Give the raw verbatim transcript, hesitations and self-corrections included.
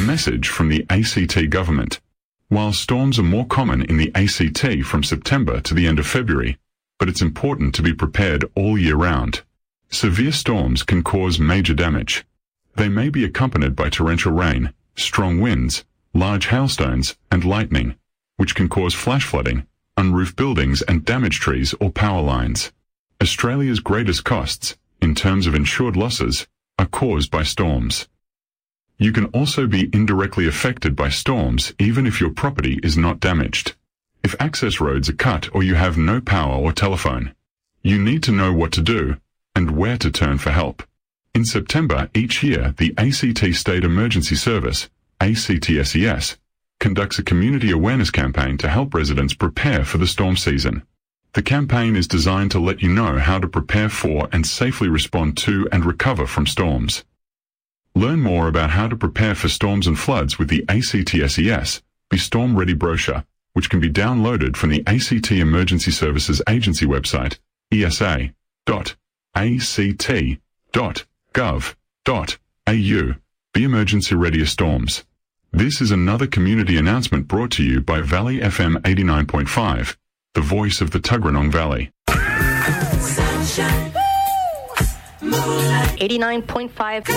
message from the A C T government. While storms are more common in the A C T from September to the end of February, but it's important to be prepared all year round. Severe storms can cause major damage. They may be accompanied by torrential rain, strong winds, large hailstones, and lightning, which can cause flash flooding, unroofed buildings and damaged trees or power lines. Australia's greatest costs, in terms of insured losses, are caused by storms. You can also be indirectly affected by storms even if your property is not damaged. If access roads are cut or you have no power or telephone, you need to know what to do and where to turn for help. In September each year, the A C T State Emergency Service, A C T S E S, conducts a community awareness campaign to help residents prepare for the storm season. The campaign is designed to let you know how to prepare for and safely respond to and recover from storms. Learn more about how to prepare for storms and floods with the A C T S E S Be Storm Ready brochure, which can be downloaded from the A C T Emergency Services Agency website, e s a dot a c t dot gov dot a u. Be emergency ready as storms. This is another community announcement brought to you by Valley F M eighty-nine point five, the voice of the Tuggeranong Valley. eighty-nine point five